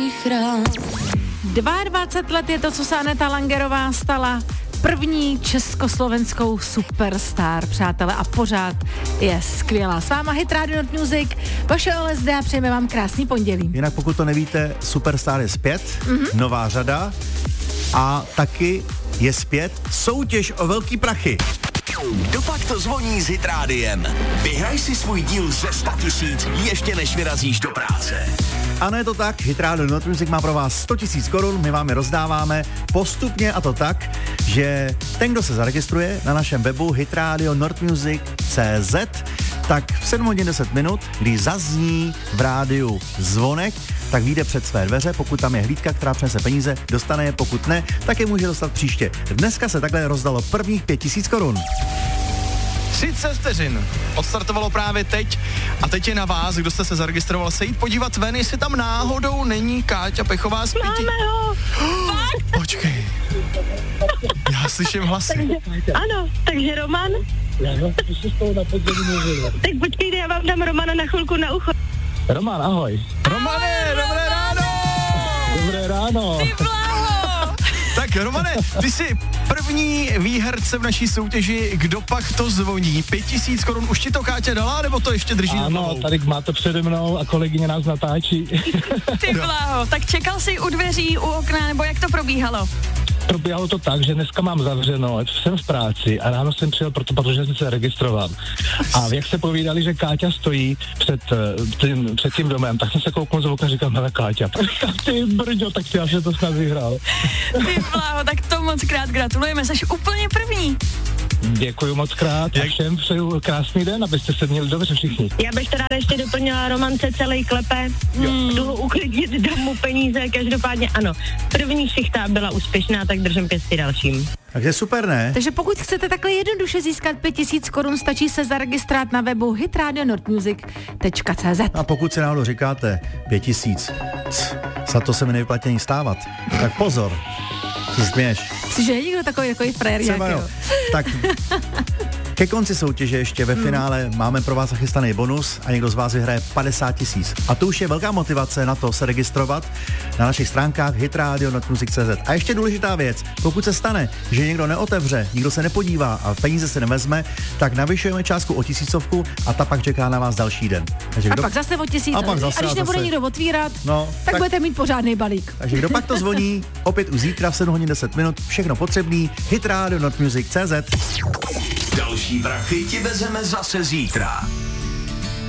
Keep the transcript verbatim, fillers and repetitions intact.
čichrám. dvacet dva let je to, co se Aneta Langerová stala první československou superstar, přátelé, a pořád je skvělá. S váma Hit Radio Not Music, vaše L S D a přejeme vám krásný pondělí. Jinak pokud to nevíte, Superstar je zpět, mm-hmm. nová řada a taky je zpět soutěž o velký prachy. Kdo pak to zvoní s Hit Rádiem? Vyhraj si svůj díl ze sto tisíc ještě než vyrazíš do práce. Ano, je to tak, Hit Radio Not Music má pro vás sto tisíc korun, my vám je rozdáváme postupně, a to tak, že ten, kdo se zaregistruje na našem webu hitradio notmusic tečka cé zet, tak v sedm hodin deset minut, když zazní v rádiu zvonek, tak vyjde před své dveře, pokud tam je hlídka, která přinese peníze, dostane je, pokud ne, tak je může dostat příště. Dneska se takhle rozdalo prvních pět tisíc korun. třicet vteřin. Odstartovalo právě teď a teď je na vás, kdo jste se zaregistroval, se jít podívat ven, jestli tam náhodou není Káťa Pechová z pěti. Máme ho! Počkej. Já slyším hlasy. Takže, ano, takže Roman? No, ty jsi z toho na podzemí mluvil. Tak počkejte, já vám dám Romana na chvilku na ucho. Roman, ahoj. Romane, dobré ráno! Dobré ráno. Ty bláho! Tak Romane, ty jsi první výherce v naší soutěži, kdo pak to zvoní? Pět tisíc korun, už ti to Káťa dala, nebo to ještě drží? Ano, tady máte přede mnou a kolegyně nás natáčí. Ty bláho, tak čekal jsi u dveří, u okna, nebo jak to probíhalo? Probíhalo to tak, že dneska mám zavřeno, jsem v práci a ráno jsem přijel proto, protože jsem se registroval. A jak se povídali, že Káťa stojí před tím, před tím domem, tak jsem se kouknul z okna a říkal, hele Káťa, ty brďo, tak já jsem to snad vyhrál. Ty bláho, tak to moc krát gratulujeme, jsi úplně první. Děkuji moc krát a všem přeju krásný den, abyste se měli dobře všichni. Já bych teda ještě doplnila, Romance celý klepe, hmm. jdu ho uklidnit, dám mu peníze, každopádně ano. První šichta byla úspěšná, tak držím pěstí dalším. Takže super, ne? Takže pokud chcete takhle jednoduše získat pět tisíc korun, stačí se zaregistrovat na webu hitradio notmusic tečka cé zet. A pokud si náhodou říkáte pět tisíc, za to se mi nevyplatí ani stávat, tak pozor, si směš. Jsi, že je někdo takový, takový frajer, Třeba jak jo. Tak ke konci soutěže ještě ve finále hmm. máme pro vás nachystaný bonus a někdo z vás vyhraje padesát tisíc. A to už je velká motivace na to se registrovat na našich stránkách hitradio notmusic tečka cé zet. A ještě důležitá věc, pokud se stane, že někdo neotevře, nikdo se nepodívá a peníze se nevezme, tak navyšujeme částku o tisícovku a ta pak čeká na vás další den. Takže a kdo... pak zase o tisíc. A, pak zase, a když a nebude zase. nikdo otvírat, no, tak, tak budete mít pořádný balík. Takže kdo pak to zvoní, opět už zítra v sedm hodin deset minut, všechno potřebný, hitradio notmusic tečka cé zet. Další prachy ti vezeme zase zítra.